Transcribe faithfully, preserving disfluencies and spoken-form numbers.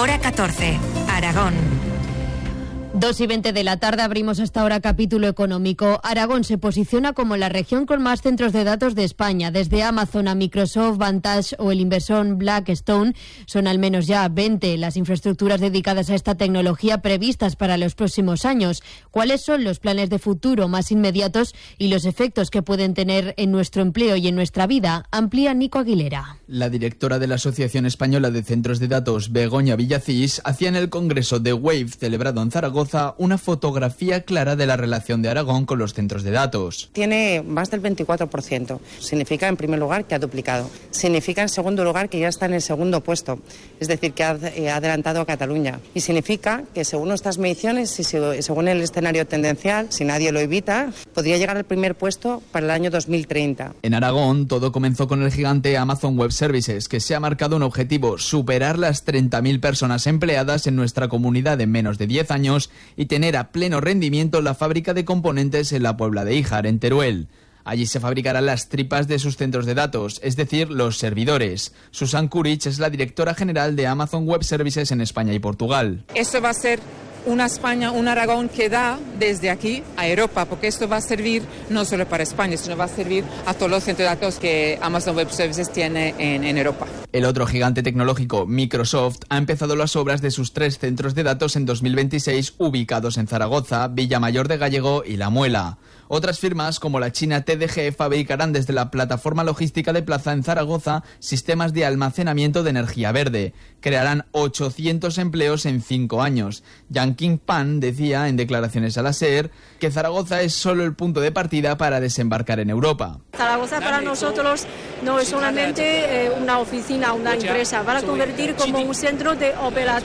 Hora catorce, Aragón. dos y veinte de la tarde abrimos hasta ahora capítulo económico. Aragón se posiciona como la región con más centros de datos de España. Desde Amazon a Microsoft, Vantage o el inversor Blackstone, son al menos ya veinte las infraestructuras dedicadas a esta tecnología previstas para los próximos años. ¿Cuáles son los planes de futuro más inmediatos y los efectos que pueden tener en nuestro empleo y en nuestra vida? Amplía Nico Aguilera. La directora de la Asociación Española de Centros de Datos, Begoña Villacís, hacía en el Congreso de Wave, celebrado en Zaragoza, una fotografía clara de la relación de Aragón con los centros de datos. Tiene más del veinticuatro por ciento. Significa, en primer lugar, que ha duplicado. Significa, en segundo lugar, que ya está en el segundo puesto. Es decir, que ha eh, adelantado a Cataluña. Y significa que, según nuestras mediciones y según el escenario tendencial, si nadie lo evita, podría llegar al primer puesto para el año dos mil treinta. En Aragón, todo comenzó con el gigante Amazon Web Services, que se ha marcado un objetivo: superar las treinta mil personas empleadas en nuestra comunidad en menos de diez años y tener a pleno rendimiento la fábrica de componentes en la Puebla de Híjar, en Teruel. Allí se fabricarán las tripas de sus centros de datos, es decir, los servidores. Susan Kurich es la directora general de Amazon Web Services en España y Portugal. Esto va a ser una España, un Aragón que da desde aquí a Europa, porque esto va a servir no solo para España, sino va a servir a todos los centros de datos que Amazon Web Services tiene en, en Europa. El otro gigante tecnológico, Microsoft, ha empezado las obras de sus tres centros de datos en dos mil veintiséis, ubicados en Zaragoza, Villamayor de Gállego y La Muela. Otras firmas, como la china T D G, fabricarán desde la plataforma logística de Plaza en Zaragoza sistemas de almacenamiento de energía verde. Crearán ochocientos empleos en cinco años. Yang King Pan decía en declaraciones a la SER que Zaragoza es solo el punto de partida para desembarcar en Europa. Zaragoza para nosotros no es solamente eh, una oficina, una empresa, va a convertir como un centro de operación